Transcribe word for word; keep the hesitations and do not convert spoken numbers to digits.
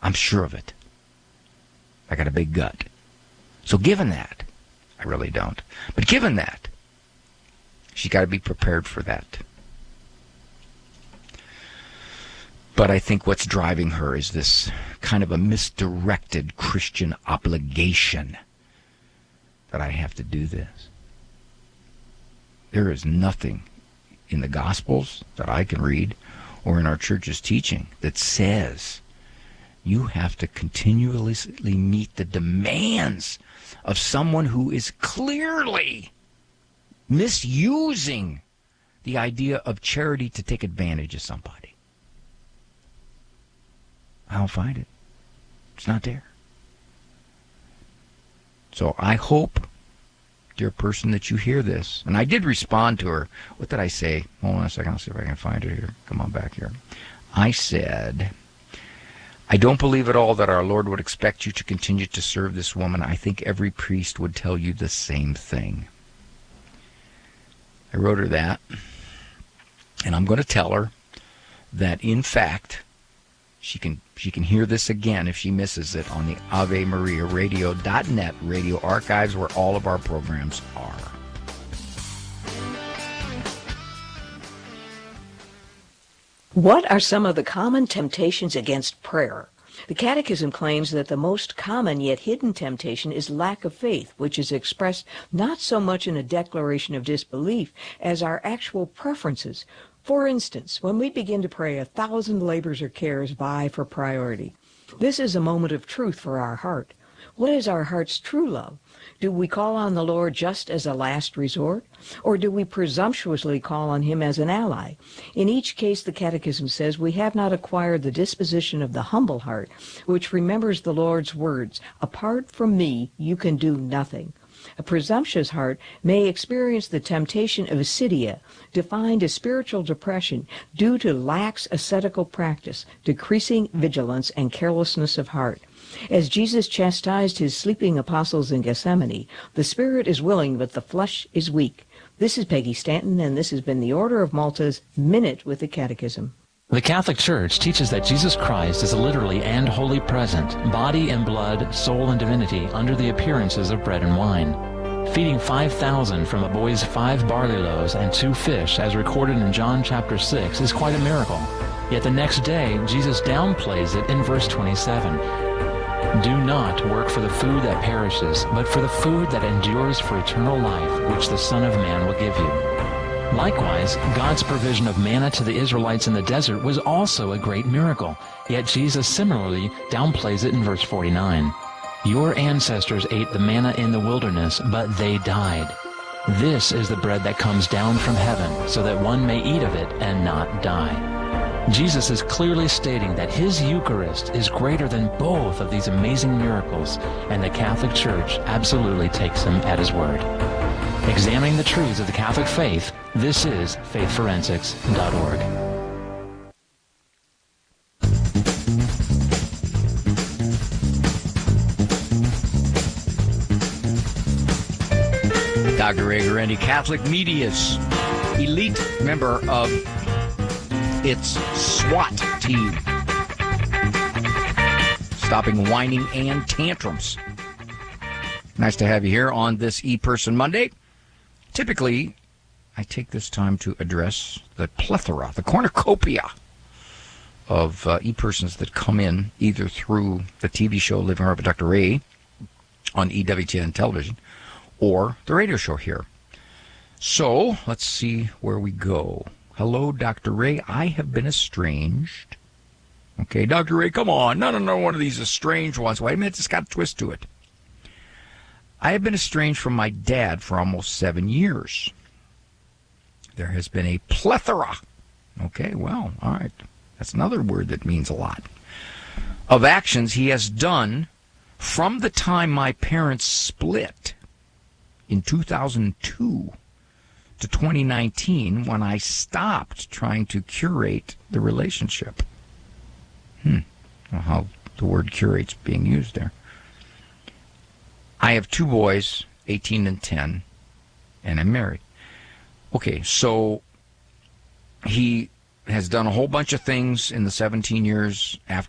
I'm sure of it. I got a big gut. So given that, I really don't. But given that, she's got to be prepared for that. But I think what's driving her is this kind of a misdirected Christian obligation that I have to do this. There is nothing in the Gospels that I can read or in our church's teaching that says you have to continuously meet the demands of someone who is clearly misusing the idea of charity to take advantage of somebody. I don't find it. It's not there. So I hope, dear person, that you hear this. And I did respond to her. What did I say? Hold on a second. I'll see if I can find it here. Come on back here. I said, I don't believe at all that our Lord would expect you to continue to serve this woman. I think every priest would tell you the same thing. I wrote her that. And I'm going to tell her that, in fact, She can she can hear this again if she misses it on the Ave Maria Radio dot net radio archives, where all of our programs are. What are some of the common temptations against prayer? The Catechism claims that the most common yet hidden temptation is lack of faith, which is expressed not so much in a declaration of disbelief as our actual preferences. For instance, when we begin to pray, a thousand labors or cares vie for priority. This is a moment of truth for our heart. What is our heart's true love? Do we call on the Lord just as a last resort, or do we presumptuously call on him as an ally? In each case, the Catechism says we have not acquired the disposition of the humble heart, which remembers the Lord's words, "Apart from me, you can do nothing." A presumptuous heart may experience the temptation of acedia, defined as spiritual depression due to lax ascetical practice, decreasing vigilance, and carelessness of heart. As Jesus chastised his sleeping apostles in Gethsemane, the spirit is willing, but the flesh is weak. This is Peggy Stanton, and this has been the Order of Malta's Minute with the Catechism. The Catholic Church teaches that Jesus Christ is literally and wholly present, body and blood, soul and divinity, under the appearances of bread and wine. Feeding five thousand from a boy's five barley loaves and two fish, as recorded in John chapter six, is quite a miracle. Yet the next day, Jesus downplays it in verse twenty-seven. Do not work for the food that perishes, but for the food that endures for eternal life, which the Son of Man will give you. Likewise, God's provision of manna to the Israelites in the desert was also a great miracle, yet Jesus similarly downplays it in verse forty-nine. Your ancestors ate the manna in the wilderness, but they died. This is the bread that comes down from heaven, so that one may eat of it and not die. Jesus is clearly stating that his Eucharist is greater than both of these amazing miracles, and the Catholic Church absolutely takes him at his word. Examining the truths of the Catholic faith, this is faith forensics dot org. Doctor Ray Guarendi, Catholic Media's elite member of its SWAT team, stopping whining and tantrums. Nice to have you here on this ePerson Monday. Typically, I take this time to address the plethora, the cornucopia of uh, e-persons that come in either through the T V show Living Right with Doctor Ray on E W T N television or the radio show here. So, let's see where we go. Hello, Doctor Ray. I have been estranged. Okay, Doctor Ray, come on. No, no, no, one of these estranged ones. Wait a minute, it's got a twist to it. I have been estranged from my dad for almost seven years. There has been a plethora, okay, well, all right, that's another word that means a lot, of actions he has done from the time my parents split in two thousand two to twenty nineteen, when I stopped trying to curate the relationship. Hmm, well, how the word curate's being used there. I have two boys, eighteen and ten, and I'm married. Okay, so he has done a whole bunch of things in the seventeen years after